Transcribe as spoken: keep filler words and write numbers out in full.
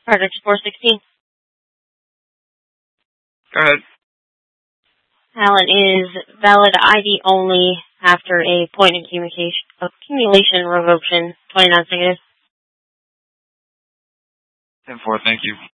Project four sixteen. Go ahead. Alan, is valid I D only after a point accumulation, accumulation revocation, twenty-nine negative. ten four, thank you.